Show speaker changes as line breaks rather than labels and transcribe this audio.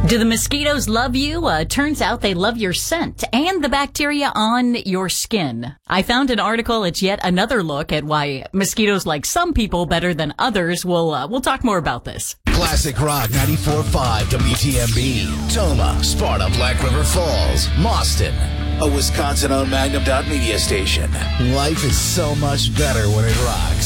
Do the mosquitoes love you? Turns out they love your scent and the bacteria on your skin. I found an article. It's yet another look at why mosquitoes like some people better than others. We'll talk more about this.
Classic Rock 94.5 WTMB. Toma, Sparta, Black River Falls, Mauston. A Wisconsin-owned Magnum Dot media station. Life is so much better when it rocks.